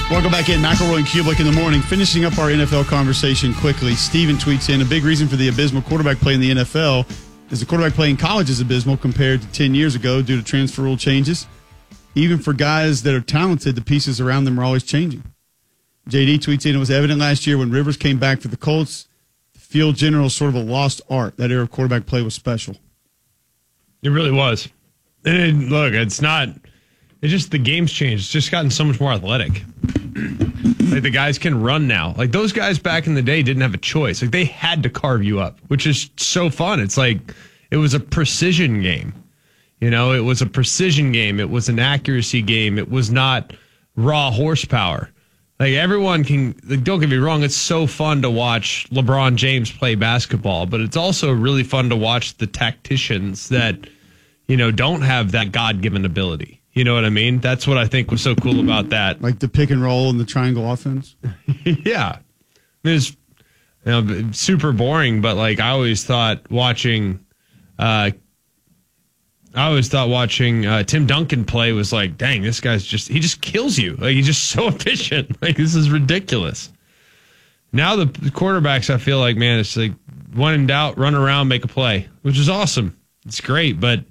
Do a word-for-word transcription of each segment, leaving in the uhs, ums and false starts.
Welcome back in. McElroy and Kubelik in the morning. Finishing up our N F L conversation quickly. Steven tweets in, a big reason for the abysmal quarterback play in the N F L is the quarterback play in college is abysmal compared to ten years ago due to transfer rule changes. Even for guys that are talented, the pieces around them are always changing. J D tweets in, it was evident last year when Rivers came back for the Colts, the field general is sort of a lost art. That era of quarterback play was special. It really was. And look, it's not... It's just the game's changed. It's just gotten so much more athletic. Like the guys can run now. Like those guys back in the day didn't have a choice. Like they had to carve you up, which is so fun. It's like it was a precision game. You know, it was a precision game. It was an accuracy game. It was not raw horsepower. Like everyone can, like, don't get me wrong, it's so fun to watch LeBron James play basketball, but it's also really fun to watch the tacticians that, you know, don't have that God-given ability. You know what I mean? That's what I think was so cool about that. Like the pick and roll and the triangle offense? Yeah. I mean, it's, you know, super boring, but like I always thought watching uh, I always thought watching uh, Tim Duncan play was like, dang, this guy's just, he just kills you. Like he's just so efficient. Like this is ridiculous. Now the quarterbacks, I feel like, man, it's like when in doubt, run around, make a play, which is awesome. It's great, but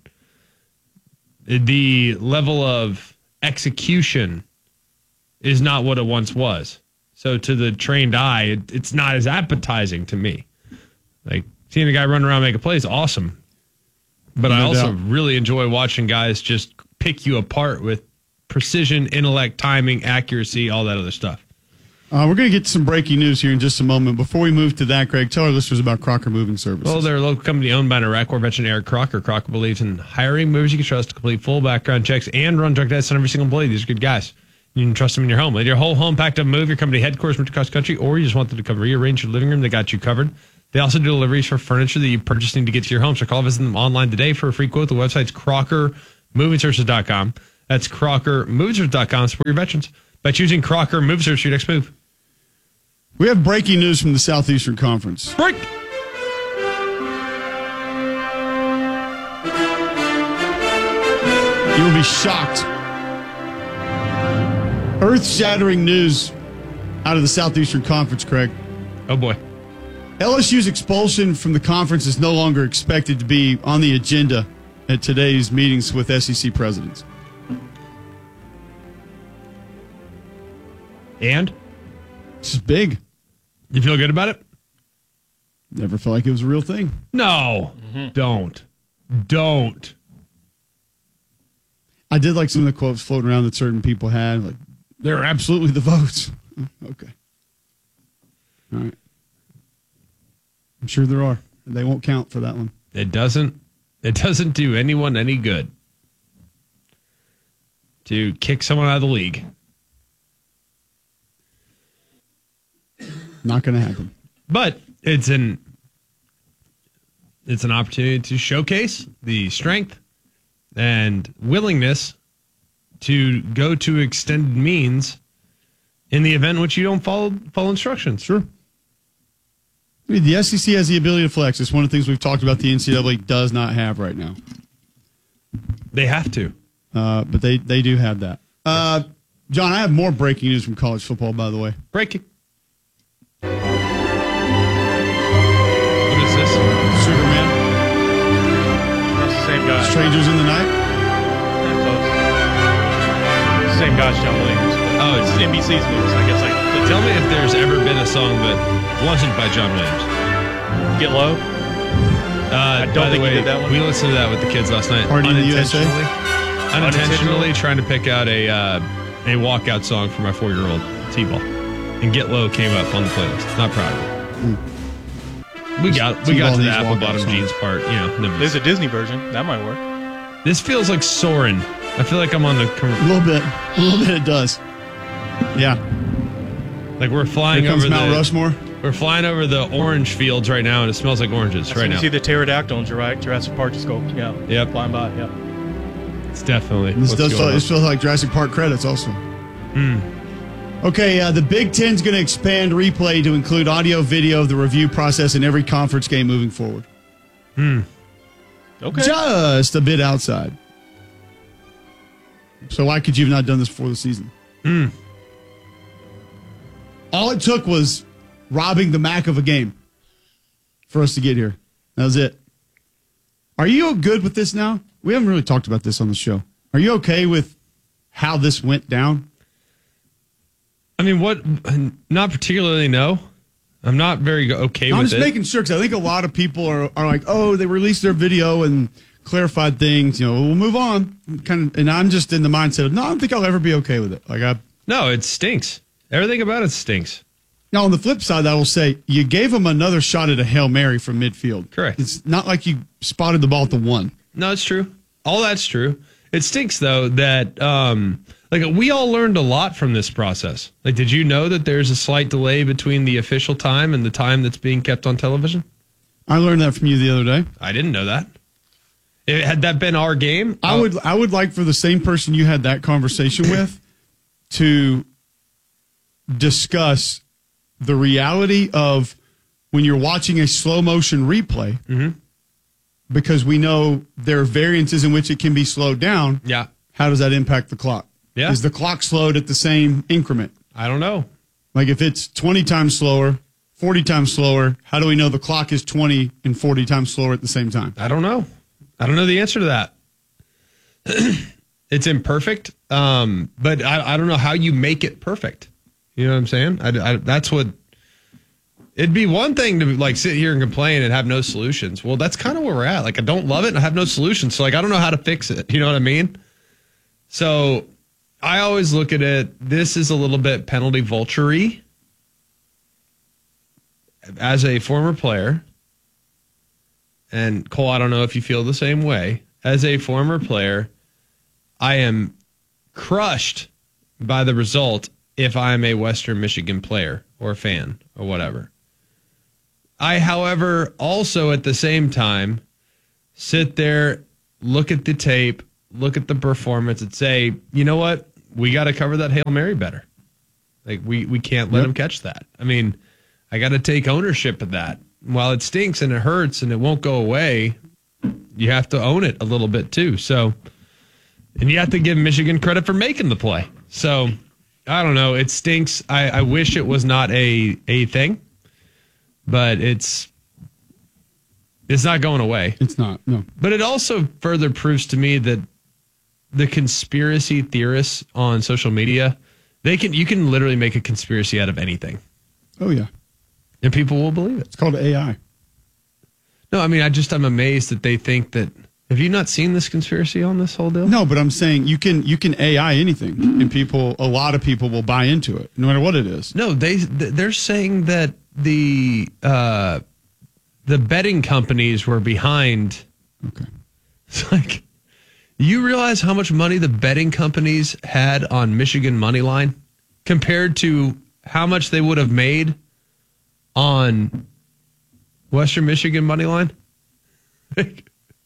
the level of execution is not what it once was. So to the trained eye, it, it's not as appetizing to me. Like seeing a guy run around and make a play is awesome. But no I also doubt. really enjoy watching guys just pick you apart with precision, intellect, timing, accuracy, all that other stuff. Uh, we're going to get to some breaking news here in just a moment. Before we move to that, Greg, tell our listeners about Crocker Moving Services. Well, they're a local company owned by an Iraq War veteran, Eric Crocker. Crocker believes in hiring movers you can trust to complete full background checks and run drug tests on every single employee. These are good guys. You can trust them in your home. Let your whole home packed up move, your company headquarters moved across the country, or you just want them to come rearrange your living room. They got you covered. They also do deliveries for furniture that you purchase need to get to your home. So call visit them online today for a free quote. The website's crocker moving services dot com. That's crocker moving services dot com. Support your veterans by choosing Crocker Moving Services for your next move. We have breaking news from the Southeastern Conference. Break! You will be shocked. Earth-shattering news out of the Southeastern Conference, Craig. Oh, boy. L S U's expulsion from the conference is no longer expected to be on the agenda at today's meetings with S E C presidents. And? This is big. You feel good about it? Never felt like it was a real thing. No. Mm-hmm. Don't. Don't. I did like some of the quotes floating around that certain people had. Like, they're absolutely the votes. Okay. All right. I'm sure there are. They won't count for that one. It doesn't. It doesn't do anyone any good to kick someone out of the league. Not going to happen. But it's an it's an opportunity to showcase the strength and willingness to go to extended means in the event in which you don't follow follow instructions. Sure. I mean, the S E C has the ability to flex. It's one of the things we've talked about the N C double A does not have right now. They have to. Uh, but they, they do have that. Uh, John, I have more breaking news from college football, by the way. Breaking. What is this? Superman. That's the same guy. Strangers in the Night. Yeah, close. Same guy as John Williams. Oh, it's N B C's movies. I guess like. Tell me if there's ever been a song that wasn't by John Williams. Get Low. Uh, I don't by think the way, he did that one. We listened to that with the kids last night. Party in the U S A? Unintentionally, unintentionally trying to pick out a uh, a walkout song for my four-year-old T-ball, and Get Low came up on the playlist. Not proud of it. Mm. We got we got to the apple bottom songs. Jeans part. You know, never there's a Disney version that might work. This feels like Soarin'. I feel like I'm on the com- a little bit, a little bit. It does. Yeah. Like we're flying Here comes over Mount the Rushmore. We're flying over the orange fields right now, and it smells like oranges right you now. You see the pterodactyl in Jurassic Park just go, yeah, yep, flying by, yeah. It's definitely. This does feel, this feels like Jurassic Park credits also. Hmm. Okay, uh, the Big Ten's going to expand replay to include audio, video of the review process in every conference game moving forward. Hmm. Okay. Just a bit outside. So why could you have not done this before the season? Hmm. All it took was robbing the Mac of a game for us to get here. That was it. Are you good with this now? We haven't really talked about this on the show. Are you okay with how this went down? I mean, what? Not particularly, no. I'm not very okay no, with I'm just it. making sure, because I think a lot of people are, are like, oh, they released their video and clarified things. You know, we'll move on. Kind of, and I'm just in the mindset of, no, I don't think I'll ever be okay with it. Like I, No, it stinks. Everything about it stinks. Now, on the flip side, I will say, you gave them another shot at a Hail Mary from midfield. Correct. It's not like you spotted the ball at the one. No, it's true. All that's true. It stinks, though, that um, like we all learned a lot from this process. Like, did you know that there's a slight delay between the official time and the time that's being kept on television? I learned that from you the other day. I didn't know that. It, had that been our game, I I'll- would I would like for the same person you had that conversation with to discuss the reality of when you're watching a slow motion replay, mm-hmm. because we know there are variances in which it can be slowed down. Yeah. How does that impact the clock? Yeah. Is the clock slowed at the same increment? I don't know. Like if it's twenty times slower, forty times slower, how do we know the clock is twenty and forty times slower at the same time? I don't know. I don't know the answer to that. It's imperfect, um, but I, I don't know how you make it perfect. You know what I'm saying? I, I, that's what. It'd be one thing to like sit here and complain and have no solutions. Well, that's kind of where we're at. Like I don't love it and I have no solutions. So like I don't know how to fix it. You know what I mean? So I always look at it. This is a little bit penalty vulture-y. As a former player, and Cole, I don't know if you feel the same way. As a former player, I am crushed by the result if I'm a Western Michigan player or fan or whatever. I, however, also at the same time sit there, look at the tape, look at the performance, and say, you know what? We got to cover that Hail Mary better. Like, we, we can't let Yep. him catch that. I mean, I got to take ownership of that. While it stinks and it hurts and it won't go away, you have to own it a little bit too. So, and you have to give Michigan credit for making the play. So, I don't know. It stinks. I, I wish it was not a, a thing, but it's it's not going away. It's not, no. But it also further proves to me that the conspiracy theorists on social media, they can you can literally make a conspiracy out of anything, Oh, yeah. and people will believe it. It's called A I. No, I mean, I just I'm amazed that they think that. Have you not seen this conspiracy on this whole deal? No, but I'm saying you can you can A I anything, and people, a lot of people will buy into it, no matter what it is. No, they they're saying that the uh, the betting companies were behind. Okay. It's like, you realize how much money the betting companies had on Michigan money line compared to how much they would have made on Western Michigan money line? Like,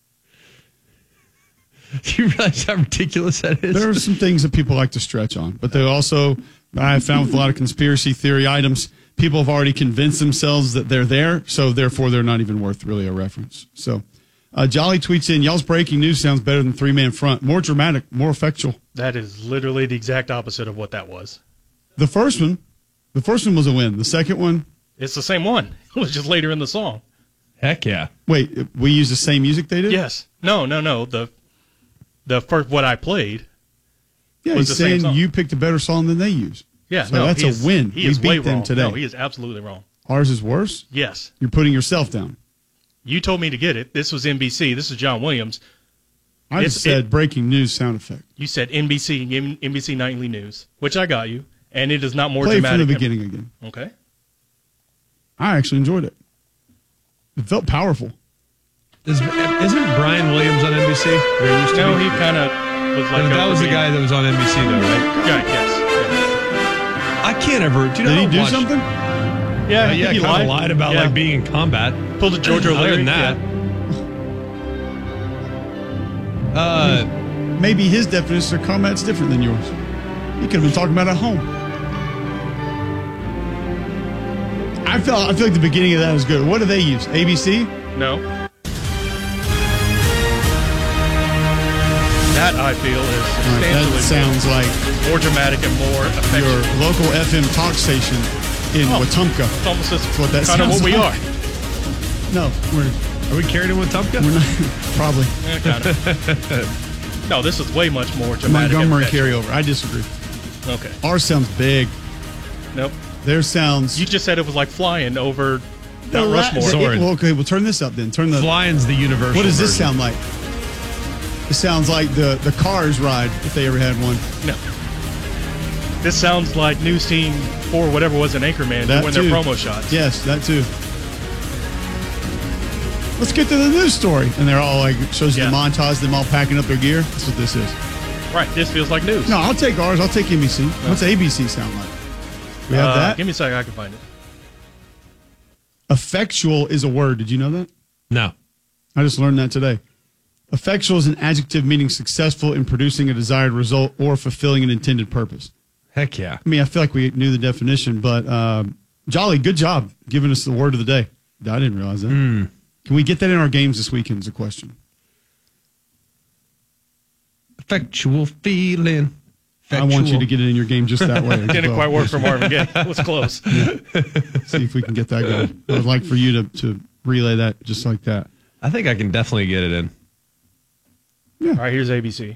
do you realize how ridiculous that is? There are some things that people like to stretch on, but they also, I have found with a lot of conspiracy theory items, people have already convinced themselves that they're there, so therefore they're not even worth really a reference. So, uh, Jolly tweets in, y'all's breaking news sounds better than three-man front. More dramatic, more effectual. That is literally the exact opposite of what that was. The first one, the first one was a win. The second one, It's the same one. It was just later in the song. Heck yeah. wait, we used the same music they did? Yes. No, no, no. The the first what I played. Yeah, was he's the same saying song. you picked a better song than they used. Yeah, So no, that's he a is- win. He We is beat way them wrong. today. No, he is absolutely wrong. Ours is worse? Yes. You're putting yourself down. You told me to get it. This was N B C. This is John Williams. I It's- just said it- breaking news sound effect. You said N B C, N B C Nightly News, which I got you, and it is not more Play dramatic. from the beginning again. Okay. I actually enjoyed it. It felt powerful. Is, isn't Brian Williams on N B C? Or he used to No, be? he kind of was like that a- was the guy that was on N B C, though, right? Right, yes. I can't ever. Do you know Did he how do watch- something? Yeah, yeah, Uh, I yeah, think he kind of lied. lied about Yeah. like being in combat. Pulled a Georgia Other O'Leary. than that, yeah. uh, Maybe his definition of combat's different than yours. He could have been talking about at home. I felt I feel like the beginning of that was good. What do they use? A B C? No. That, I feel, is All right, substantially that sounds like more dramatic and more your effective. local F M talk station in Oh. Wetumpka. It's almost just what that kind of sounds what we like. are. No, we're Are we carried in with Tumpka? we're not probably Yeah, kind of. No, this is way much more dramatic. Montgomery and effective. carryover. I disagree. Okay. Ours sounds big. Nope. Theirs sounds. You just said it was like flying over The Mount la- Rushmore. the- Sword. well, okay, we'll turn this up then. Turn the. Flying's the universal. What does this version. sound like? It sounds like the the Cars ride if they ever had one. No. This sounds like news team or whatever was in Anchorman That doing too. their promo shots. Yes, that too. Let's get to the news story, and they're all like shows you Yeah. the montage, them all packing up their gear. That's what this is. Right. This feels like news. No, I'll take ours. I'll take N B C. What's A B C sound like? We have Uh, that. Give me a second. I can find it. Effectual is a word. Did you know that? No. I just learned that today. Effectual is an adjective meaning successful in producing a desired result or fulfilling an intended purpose. Heck yeah. I mean, I feel like we knew the definition, but um, Jolly, good job giving us the word of the day. I didn't realize that. Mm. Can we get that in our games this weekend is a question. Effectual feeling. I want you to get it in your game just that way. as Didn't well. quite work for Marvin Gaye. It was close. See if we can get that going. I would like for you to, to relay that just like that. I think I can definitely get it in. All right, here's A B C.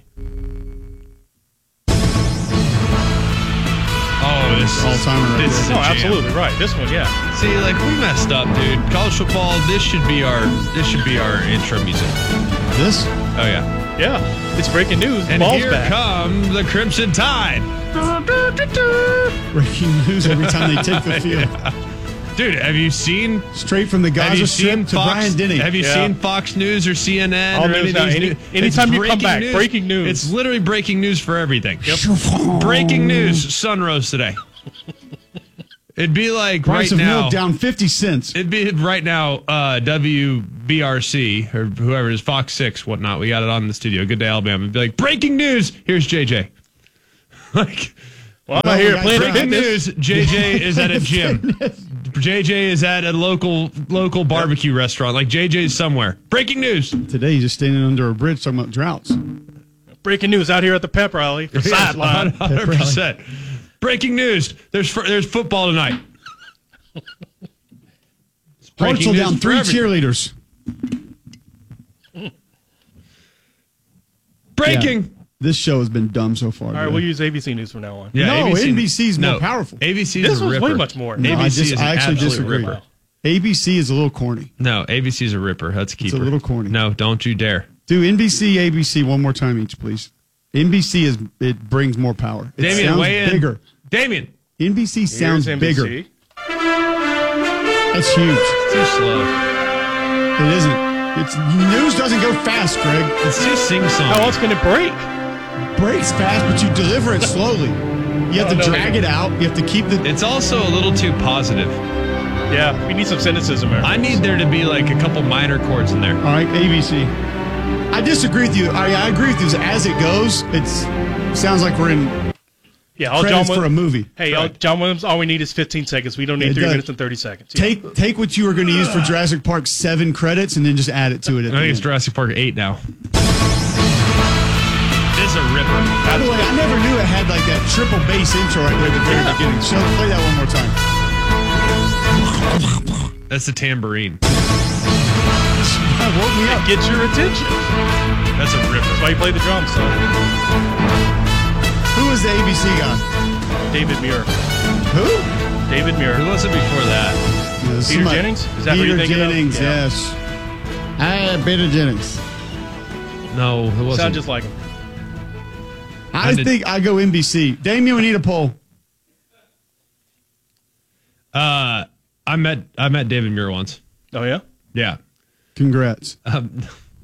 Oh, this All is timer right this there. is a No, jam. absolutely right. This one, yeah. See, like we messed up, dude. College football. This should be our. This should be our intro music. This? Oh yeah. Yeah, it's breaking news. And Ball's here back. come the Crimson Tide. Breaking news every time they take the field. Dude, have you seen? Straight from the Have you Gaza seen Strip to Fox? Brian Denny. Have you Yeah. seen Fox News or C N N All or news any of now. these Any- news? anytime It's you come breaking back, breaking news. It's literally breaking news for everything. Breaking news. Sun rose today. It'd be like Price right of now. milk down fifty cents. It'd be right now. Uh, W B R C or whoever it is, Fox Six, whatnot. We got it on in the studio. Good Day Alabama. It'd be like breaking news. Here's J J. Like Well, I'm out here we playing got breaking fitness. news. J J is at a gym. J J is at a local local barbecue restaurant. Like J J's somewhere. Breaking news. Today he's just standing under a bridge talking about droughts. Breaking news out here at the pep rally. The sideline. one hundred percent. Breaking news. There's there's football tonight. It's breaking Hartzell news down for three everything. cheerleaders. Breaking. This show has been dumb so far. All right, today. we'll use A B C News from now on. Yeah, No, A B C N B C is more no, powerful. A B C This is a was ripper. way much more. No, A B C I, dis- is an I actually absolute disagree. ripper. A B C is a little corny. No, A B C is a ripper. That's a keeper. a little corny. No, don't you dare. Do N B C, A B C one more time each, please. N B C is it brings more power. It Damien, sounds weigh in. bigger. Damien. N B C sounds Here's N B C. bigger. That's huge. Too slow. It isn't. It's news doesn't go fast, Greg. It's too sing-song. How else can it break? Breaks fast, but you deliver it slowly. You have Oh, to no, drag no. it out. You have to keep the. It's also a little too positive. Yeah, we need some cynicism there. I need there to be like a couple minor chords in there. All right, A B C. I disagree with you. I, I agree with you. As it goes, it's sounds like we're in yeah, all credits John for a movie. Hey, all, John Williams, all we need is fifteen seconds. We don't need It three does. minutes and thirty seconds. Yeah. Take take what you were going to use for Jurassic Park seven credits and then just add it to it. At I the think it's end. Jurassic Park eight now. This is a ripper. By the way, I never knew it had like that triple bass intro right there at the very beginning. So play that one more time. That's the tambourine. That woke me up. Get your attention. That's a ripper. That's why you play the drums, son. Who was the A B C guy? David Muir. Who? David Muir. Who was it before that? Yeah, Peter Jennings? Is that who Peter you're thinking of? Jennings, Yeah. yes. Ah, Peter Jennings. No, it wasn't. Sound just like him. I I did- think I go N B C. Damien, we need a poll. uh, I met I met David Muir once. Oh, yeah? Yeah. Congrats. Um,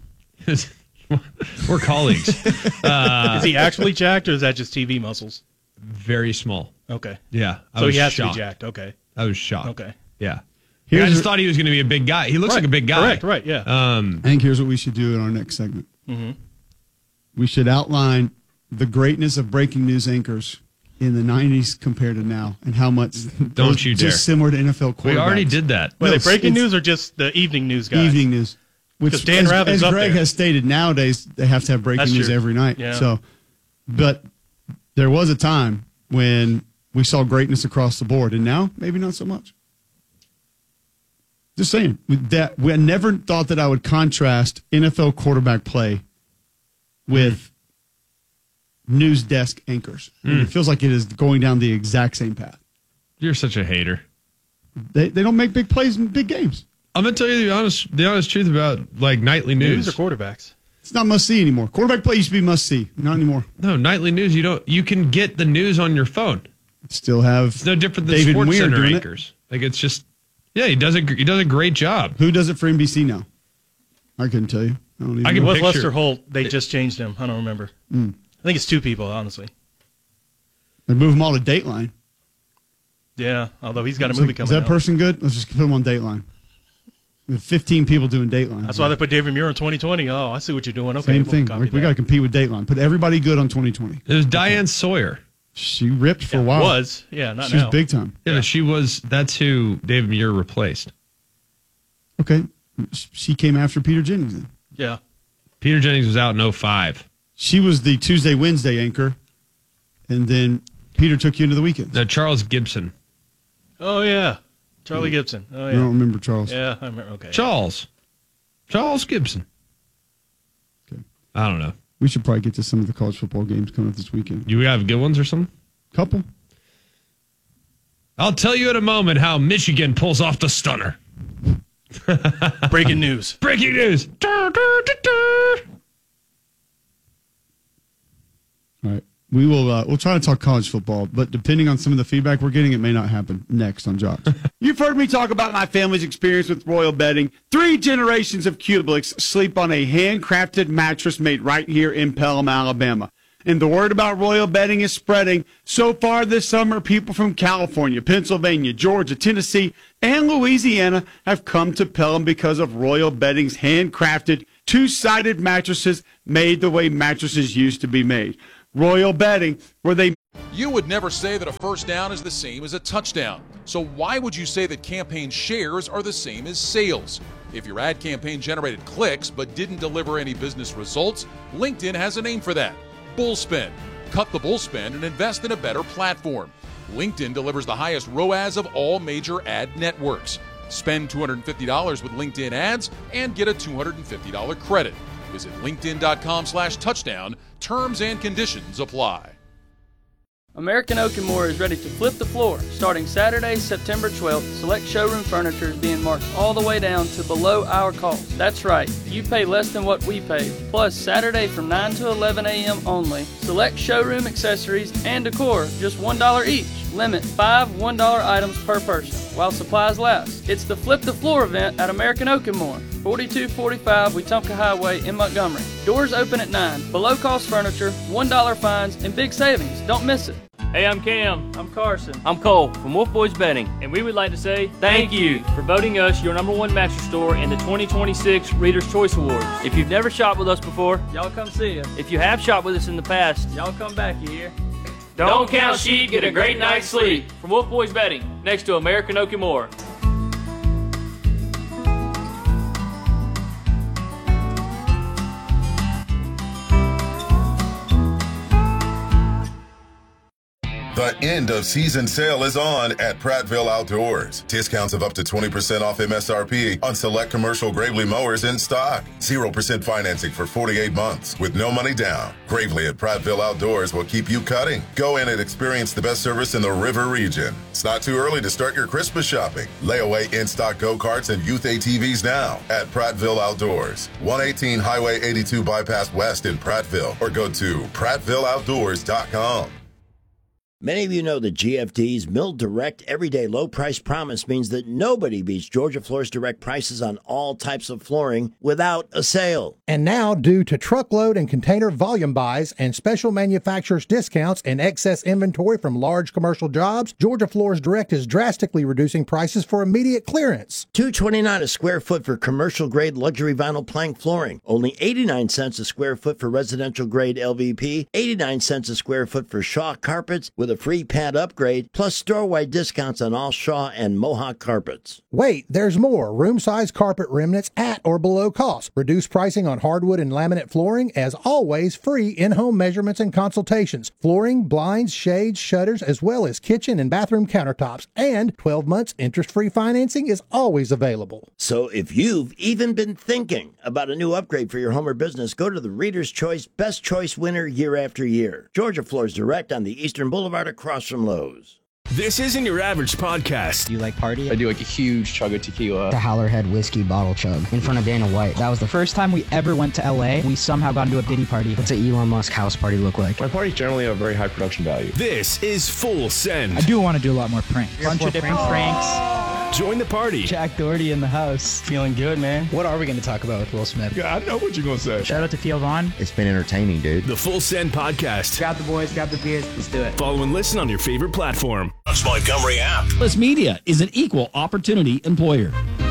we're colleagues. is he actually jacked, or is that just T V muscles? Very small. Okay. Yeah. I So was he has shocked. to be jacked. Okay. I was shocked. Okay. Yeah. Here's I just a- thought he was going to be a big guy. He looks Right. like a big guy. Correct, right, yeah. Um, I think here's what we should do in our next segment. Mm-hmm. We should outline the greatness of breaking news anchors in the nineties compared to now, and how much Don't you dare. just similar to N F L quarterbacks. we already did that. Were No, they it's- breaking it's news or just the evening news guy? evening news. Which, 'Cause Dan as, Rather's as up Greg there. has stated, nowadays they have to have breaking That's news true. every night. Yeah. So, but there was a time when we saw greatness across the board. And now, maybe not so much. Just saying. That we, I never thought that I would contrast N F L quarterback play with news desk anchors. Mm. It feels like it is going down the exact same path. You're such a hater. They they don't make big plays in big games. I'm gonna tell you the honest the honest truth about like nightly news. News or quarterbacks? It's not must see anymore. Quarterback play used to be must see, not anymore. No, nightly news. You don't. You can get the news on your phone. Still have it's no different than David Sports Weir Center doing anchors. It. Like it's just yeah, he does a he does a great job. Who does it for N B C now? I couldn't tell you. I don't even I know. can It was picture. Lester Holt. They just changed him. I don't remember. Mm. I think it's two people, honestly. They move them all to Dateline. Yeah, although he's got a It's movie like, coming is that out. person good? Let's just put him on Dateline. We have fifteen people doing Dateline. That's why they put David Muir in twenty twenty. Oh, I see what you're doing. Okay, Same we'll thing. copy We, we that. got to compete with Dateline. Put everybody good on twenty twenty. There's Diane Sawyer. She ripped for Yeah, a while. Was. Yeah, not She was now. big time. Yeah, she was. That's who David Muir replaced. Okay. She came after Peter Jennings then. Yeah. Peter Jennings was out in oh five. She was the Tuesday, Wednesday anchor, and then Peter took you into the weekend. No, Charles Gibson. Oh, yeah. Charlie Gibson. Oh, I don't yeah. remember Charles. Yeah, I remember. Okay. Charles. Charles Gibson. Okay. I don't know. We should probably get to some of the college football games coming up this weekend. You have good ones or something? Couple. I'll tell you in a moment how Michigan pulls off the stunner. Breaking news. Breaking news. Dur, dur, dur, dur. All right. We will uh, we'll try to talk college football, but depending on some of the feedback we're getting, it may not happen next on Jocks. You've heard me talk about my family's experience with Royal Bedding. Three generations of Cubics sleep on a handcrafted mattress made right here in Pelham, Alabama. And the word about Royal Bedding is spreading. So far this summer, people from California, Pennsylvania, Georgia, Tennessee, and Louisiana have come to Pelham because of Royal Bedding's handcrafted two-sided mattresses made the way mattresses used to be made. Royal Bedding, where they... You would never say that a first down is the same as a touchdown. So why would you say that campaign shares are the same as sales? If your ad campaign generated clicks but didn't deliver any business results, LinkedIn has a name for that. Bullspend. Cut the bullspend and invest in a better platform. LinkedIn delivers the highest R O A S of all major ad networks. Spend two hundred fifty dollars with LinkedIn ads and get a two hundred fifty dollars credit. Visit linkedin.com slash touchdown. Terms and conditions apply. American Oak and More is ready to flip the floor. Starting Saturday, September twelfth, select showroom furniture is being marked all the way down to below our cost. That's right, you pay less than what we pay. Plus, Saturday from nine to eleven a.m. only, select showroom accessories and decor, just one dollar each. Limit five one dollar items per person, while supplies last. It's the Flip the Floor event at American Oak and More, forty-two forty-five Wetumpka Highway in Montgomery. Doors open at nine. Below cost furniture, one dollar fines, and big savings. Don't miss it. Hey, I'm Cam. I'm Carson. I'm Cole from Wolf Boys Bedding, and we would like to say thank you for voting us your number one mattress store in the twenty twenty-six Reader's Choice Awards. If you've never shopped with us before, Y'all come see us. if you have shopped with us in the past, Y'all come back, you hear? don't count sheep, get a great night's sleep. From Wolf Boys Bedding, next to American Oak and More. The end of season sale is on at Prattville Outdoors. Discounts of up to twenty percent off M S R P on select commercial Gravely mowers in stock. zero percent financing for forty-eight months with no money down. Gravely at Prattville Outdoors will keep you cutting. Go in and experience the best service in the river region. It's not too early to start your Christmas shopping. Layaway in-stock go-karts and youth A T Vs now at Prattville Outdoors. one eighteen Highway eighty-two Bypass West in Prattville, or go to prattville outdoors dot com. Many of you know that G F D's Mill Direct Everyday Low Price Promise means that nobody beats Georgia Floor's direct prices on all types of flooring without a sale. And now, due to truckload and container volume buys and special manufacturers' discounts and excess inventory from large commercial jobs, Georgia Floors Direct is drastically reducing prices for immediate clearance. two dollars and twenty-nine cents a square foot for commercial-grade luxury vinyl plank flooring. Only eighty-nine cents a square foot for residential-grade L V P. eighty-nine cents a square foot for Shaw carpets with a free pad upgrade, plus store-wide discounts on all Shaw and Mohawk carpets. Wait, there's more. Room-size carpet remnants at or below cost. Reduced pricing on hardwood and laminate flooring. As always, free in-home measurements and consultations. Flooring, blinds, shades, shutters, as well as kitchen and bathroom countertops. And twelve months interest-free financing is always available. So if you've even been thinking about a new upgrade for your home or business, go to the Reader's Choice Best Choice winner year after year. Georgia Floors Direct on the Eastern Boulevard across from Lowe's. This isn't your average podcast. Do you like party? I do like a huge chug of tequila. The Howlerhead whiskey bottle chug in front of Dana White. That was the first time we ever went to L A. We somehow got into a Diddy party. What's an Elon Musk house party look like? My parties generally have very high production value. This is Full Send. I do want to do a lot more pranks. A bunch of different pranks. Join the party. Jack Doherty in the house. Feeling good, man. What are we going to talk about with Will Smith? Yeah, I know what you're going to say. Shout out to Theo Vaughn. It's been entertaining, dude. The Full Send podcast. Grab the boys, grab the beers. Let's do it. Follow and listen on your favorite platform. Montgomery app. Plus Media is an equal opportunity employer.